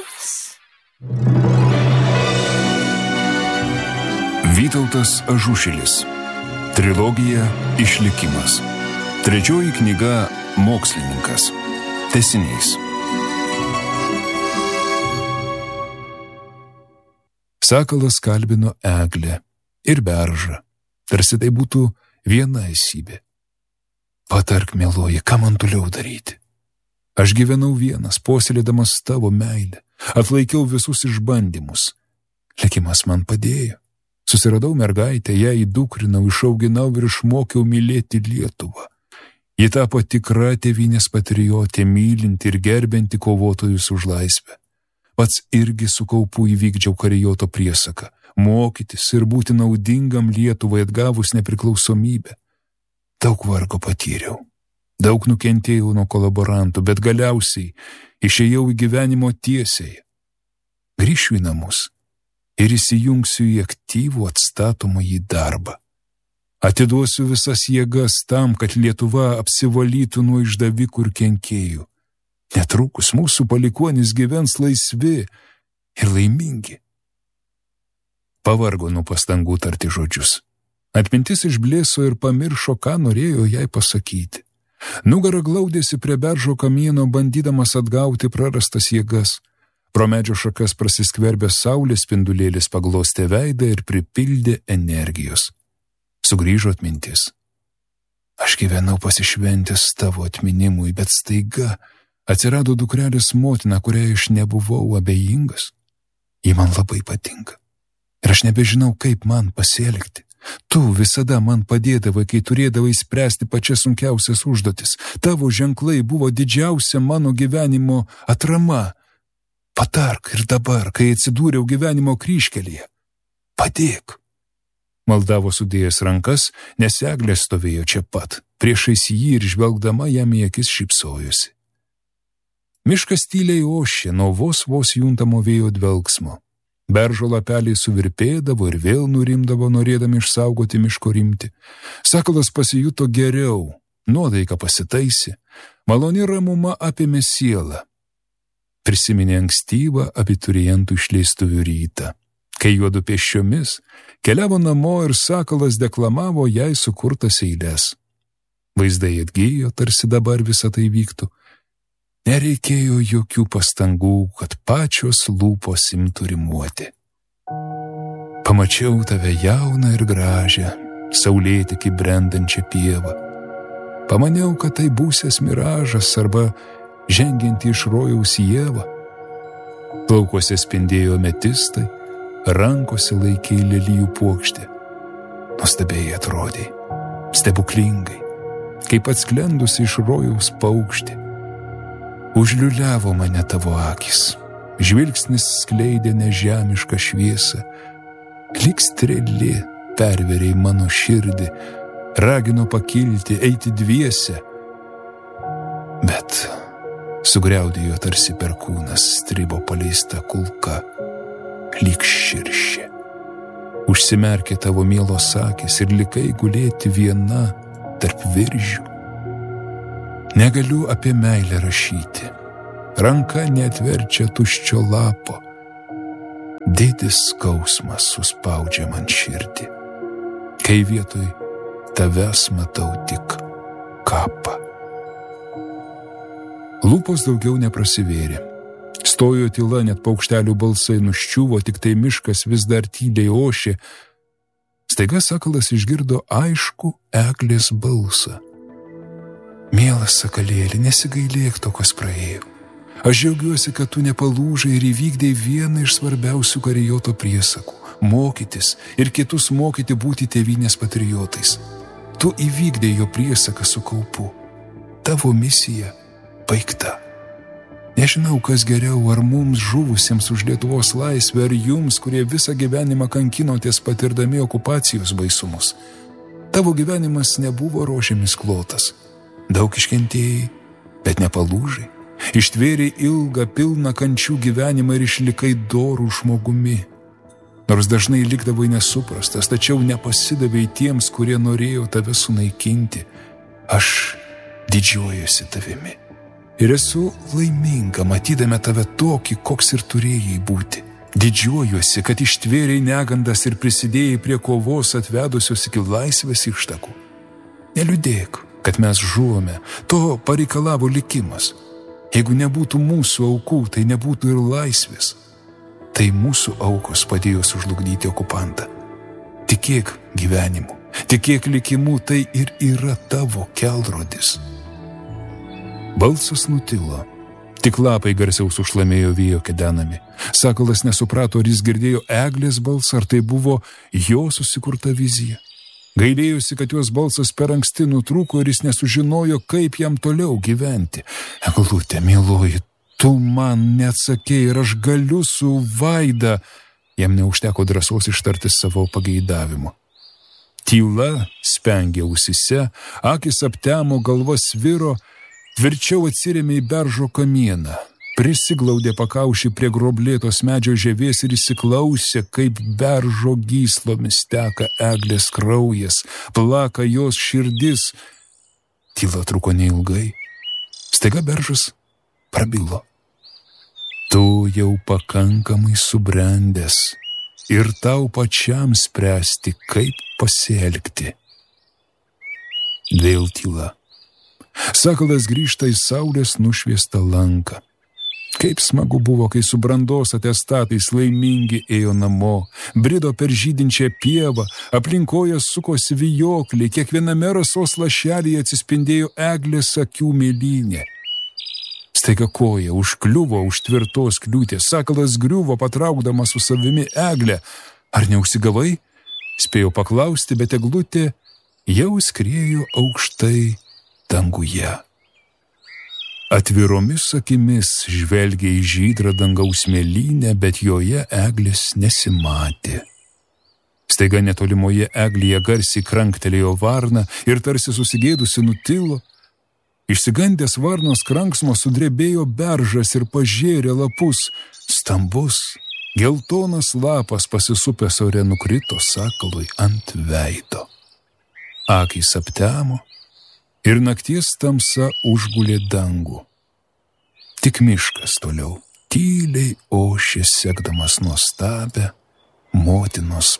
Vytautas Ažušilis. Trilogija Išlikimas. Trečioji knyga Mokslininkas. Tęsinys. Sakalas kalbino Eglę ir Beržą, tarsi tai būtų viena esybė. Patark, mieloji, ką man toliau daryti? Aš gyvenau vienas, puoselėdamas tavo meilę, atlaikiau visus išbandymus. Likimas man padėjo. Susiradau mergaitę, ją įdukrinau, išauginau ir išmokiau mylėti Lietuvą. Ji tapo tikra tėvynės patriotė, mylinti ir gerbinti kovotojus už laisvę. Pats irgi su kaupu įvykdžiau karijoto priesaką – mokytis ir būti naudingam Lietuvai atgavus nepriklausomybę. Daug vargo patyriau, daug nukentėjau nuo kolaborantų, bet galiausiai išėjau į gyvenimo tiesiai. Grįšiu į namus ir įsijungsiu į aktyvų atstatomąjį darbą. Atiduosiu visas jėgas tam, kad Lietuva apsivalytų nuo išdavikų ir kenkėjų. Netrukus mūsų palikuonys gyvens laisvi ir laimingi. Pavargo nuo pastangų tarti žodžius. Atmintis išblėso ir pamiršo, ką norėjo jai pasakyti. Nugara glaudėsi prie Beržo kamieno, bandydamas atgauti prarastas jėgas. Pro medžio šakas prasiskverbė saulės spindulėlis, paglostė veidą ir pripildė energijos. Sugrįžo atmintis. Aš gyvenau pasišventęs tavo atminimui, bet staiga atsirado dukrelės motina, kuriai aš nebuvau abejingas. Ji man labai patinka. Ir aš nebežinau, kaip man pasielgti. Tu visada man padėdavai, kai turėdavai spręsti pačias sunkiausias užduotis. Tavo ženklai buvo didžiausia mano gyvenimo atrama. Patark ir dabar, kai atsidūriau gyvenimo kryžkelėje. Padėk. Maldavo sudėjęs rankas, nes Eglė stovėjo čia pat. Priešais jį ir žvelgdama jam į akis šypsojosi. Miškas tyliai ošė nuo vos juntamo vėjo dvelksmo. Beržo lapeliai suvirpėdavo ir vėl nurimdavo, norėdami išsaugoti miško rimtį. Sakalas pasijuto geriau, nuotaika pasitaisė, maloni ramuma apėmė sielą. Prisiminė ankstyvą abiturientų išleistuvių rytą, kai juodu pėsčiomis keliavo namo ir Sakalas deklamavo jai sukurtas eiles. Vaizdai atgijo, tarsi dabar visą tai vyktų. Nereikėjo jokių pastangų, kad pačios lūpos imtų rimuoti. Pamačiau tave jauną ir gražią, saulėtekį brendančią pievą. Pamaniau, kad tai būsies miražas arba žengianti iš rojaus Ieva. Plaukuose spindėjo ametistai, rankose laikė lelijų puokštę. Nuostabiai atrodė, stebuklingai, kaip atsklendusi iš rojaus paukštė. Užliuliavo mane tavo akis, žvilgsnis skleidė nežemišką šviesą, lyg strėlė pervėrė mano širdį, ragino pakilti, eiti dviese, bet sugriaudėjo tarsi perkūnas, stribo paleista kulka, lyg širšė. Užsimerkė tavo mielos akis ir likai gulėti viena tarp viržių. Negaliu apie meilę rašyti, ranka neatverčia tuščio lapo. Didis skausmas suspaudžia man širdį, kai vietoj tavęs matau tik kapą. Lūpos daugiau neprasivėrė. Stojo tyla, net paukštelių balsai nuščiuvo, tik tai miškas vis dar tyliai ošė. Staiga Sakalas išgirdo aiškų Eglės balsą. Mielas sakalėli, nesigailėk to, kas praėjo. Aš džiaugiuosi, kad tu nepalūžai ir įvykdei vieną iš svarbiausių karijoto priesakų – mokytis ir kitus mokyti būti tėvynės patriotais. Tu įvykdei jo priesaką su kaupu. Tavo misija baigta. Nežinau, kas geriau, ar mums žuvusiems už Lietuvos laisvę, ar jums, kurie visą gyvenimą kankinotės patirdami okupacijos baisumus. Tavo gyvenimas nebuvo rožėmis klotas. Daug iškentėjai, bet nepalūžai. Ištvėrei ilgą, pilną kančių gyvenimą ir išlikai dorų žmogumi. Nors dažnai likdavai nesuprastas, tačiau nepasidavai tiems, kurie norėjo tave sunaikinti. Aš didžiuojuosi tavimi Ir esu laiminga, matydama tave tokį, koks ir turėjai būti. Didžiuojuosi, kad ištvėrei negandas ir prisidėjai prie kovos atvedusios iki laisvės ištakų. Neliūdėk, kad mes žuvome, to pareikalavo likimas. Jeigu nebūtų mūsų aukų, tai nebūtų ir laisvės. Tai mūsų aukos padėjo sužlugdyti okupantą. Tikėk gyvenimu, tikėk likimu, tai ir yra tavo kelrodis. Balsas nutilo. Tik lapai garsiau sušlamėjo vėjo kedenami. Sakalas nesuprato, ar jis girdėjo eglės balsą, ar tai buvo jo susikurta vizija. Gailėjosi, kad jos balsas per anksti nutrūko ir jis nesužinojo, kaip jam toliau gyventi. Eglutė, mieloji, tu man neatsakei ir aš galiu su Vaida. Jam neužteko drąsos ištarti savo pageidavimu. Tyla spengė ausyse, akis aptemo, galva sviro, tvirčiau atsirėmė į beržo kamieną, prisiglaudė pakaušį prie groblėtos medžio žievės ir įsiklausė, kaip beržo gyslomis teka eglės kraujas, plaka jos širdis. Tyla truko neilgai. Staiga beržas prabilo. Tu jau pakankamai subrendęs ir tau pačiam spręsti, kaip pasielgti. Vėl tyla. Sakalas grįžta į saulės nušviestą lanką. Kaip smagu buvo, kai su brandos atestatais laimingi ėjo namo, brido per žydinčią pievą, aplinkoje sukosi vijokliai, kiekviename rasos lašelyje atsispindėjo eglės akių mėlynė. Staiga koja užkliuvo už tvirtos kliūties, sakalas griuvo, patraukdamas su savimi eglę. Ar neužsigavai? Spėjau paklausti, bet eglutė jau skriejo aukštai danguje. Atviromis akimis žvelgė į žydrą dangaus mėlynę, bet joje eglės nesimatė. Staiga netolimoje eglėje garsiai kranktelėjo varna ir tarsi susigėdusi nutilo. Išsigandęs varnos kranksmo sudrebėjo beržas ir pažėrė lapus. Stambus, geltonas lapas pasisupęs ore nukrito sakalui ant veido. Akys aptemo ir nakties tamsa užgulė dangų. Tik miškas toliau tyliai ošė, sekdamas nuostabę motinos